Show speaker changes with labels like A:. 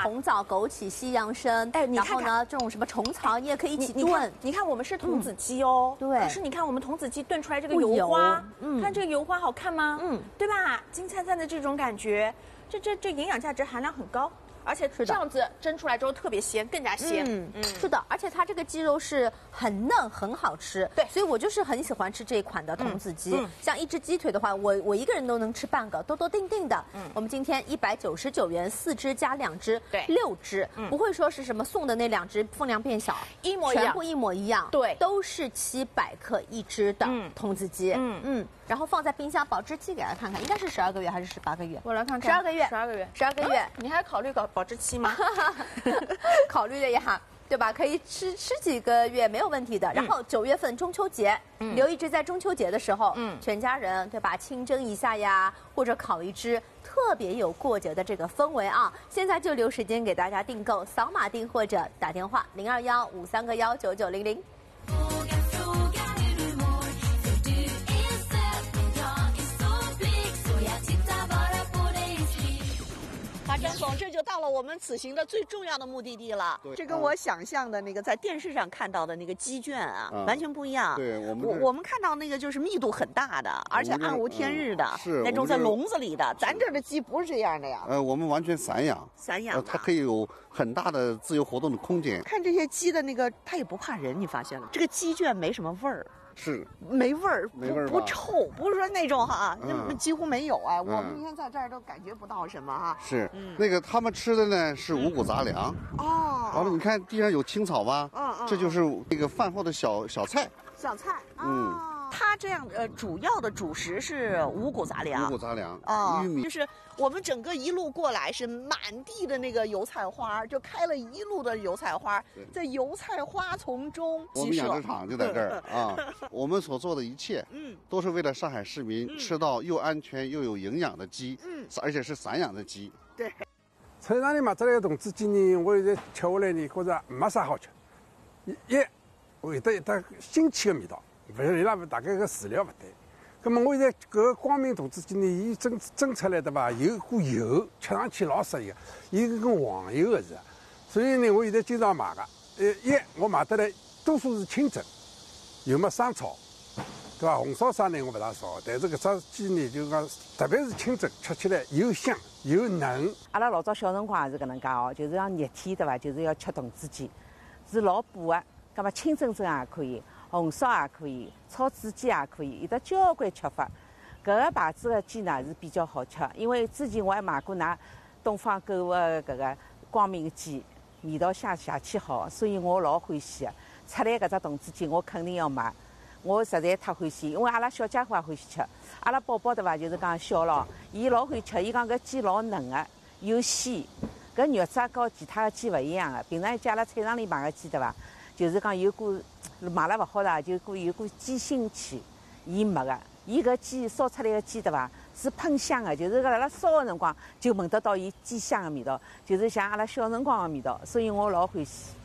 A: 嘛。
B: 红枣、枸杞、西洋参，
A: 哎，你
B: 然
A: 看
B: 后呢，这种什么虫草，你也可以一起炖。
A: 你看我们是童子鸡哦，
B: 对。
A: 可是你看我们童子鸡炖出来这个油花，
B: 嗯，
A: 看这个油花好看吗？嗯，对吧？金灿灿的这种感觉，这营养价值含量很高。而且这样子蒸出来之后特别鲜，更加鲜。
B: 是的，而且它这个鸡肉是很嫩，很好吃。
A: 对，
B: 所以我就是很喜欢吃这一款的童子鸡。像一只鸡腿的话，我一个人都能吃半个，多多定定的。我们今天199元，4只加2只，
A: 对
B: ，6只，不会说是什么送的那2只分量变小，
A: 一模一样，
B: 全部一模一样。
A: 对，
B: 都是700克一只的童子鸡。然后放在冰箱保质期给大家看看，应该是12个月还是18个月？
A: 我来看看
B: ，12个月
A: ，12个月
B: ，12个月。
A: 你还考虑搞保质期吗？
B: 考虑了呀，对吧？可以吃几个月没有问题的。然后9月份中秋节，留一只在中秋节的时候，全家人对吧，清蒸一下呀，或者烤一只，特别有过节的这个氛围啊。现在就留时间给大家订购，扫码订或者打电话02153919900。
C: 张总，这就到了我们此行的最重要的目的地了。这跟我想象的那个在电视上看到的那个鸡圈啊，完全不一样。
D: 对，
C: 我们看到那个就是密度很大的，而且暗无天日的，
D: 是
C: 那种在笼子里的。咱这儿的鸡不是这样的呀。
D: 我们完全散养。
C: 散养，
D: 它可以有很大的自由活动的空间。
C: 看这些鸡的那个，它也不怕人，你发现了？这个鸡圈没什么味儿。
D: 是
C: 没味儿，不臭，不是说那种哈，几乎没有哎。我们今天在这儿都感觉不到什么哈。
D: 是，那个他们吃的呢是五谷杂粮。
C: 哦。
D: 完了，你看地上有青草吧？这就是那个饭后的小菜。
C: 小菜。它这样主要的主食是五谷杂粮。
D: 五谷杂粮
C: 玉米。就是我们整个一路过来是满地的那个油菜花，就开了一路的油菜花，在油菜花丛中。
D: 我们养殖场就在这儿啊。我们所做的一切，都是为了上海市民吃到又安全又有营养的鸡，而且是散养的鸡。
C: 对。
E: 菜场里买这来个童子鸡呢，我现在吃下来呢，觉着没啥好吃。会得一点腥气的味道。不是伊拉大概个饲料不对，那么我现在搿个光明童子鸡呢，伊蒸出来的吧，有股油，吃上去老适意，伊跟黄油的是，所以呢，我现在经常买个。我买得来多数是清蒸，有没生炒，对吧？红烧啥呢我不大烧，但是搿只鸡呢，就讲特别是清蒸，吃起来又香又嫩。
F: 阿拉老早小辰光也是搿能介哦，就是像热天对伐，就是要吃童子鸡，是老补的，葛末清蒸也可以。红烧也可以，炒子鸡也可以，有得交关吃法。搿个牌子的鸡呢是比较好吃，因为之前我还买过㑚东方购物的搿个光明鸡，味道邪气好，所以我老欢喜的。出来搿只童子鸡我肯定要买，我实在太欢喜，因为阿拉小家伙也欢喜吃。阿拉宝宝对伐，就是讲小咯，伊老欢喜吃，伊讲搿鸡老嫩的，又鲜。搿肉质和其他的鸡勿一样的，平常家阿拉菜场里买的鸡对伐，就是讲有股。买了勿好的，就有股鸡腥气，伊没个。伊搿鸡烧出来的鸡对伐，是喷香的，就是搿辣辣烧的辰光就闻得到伊鸡香的味道，就是像阿拉小辰光的味道，所以我老欢喜。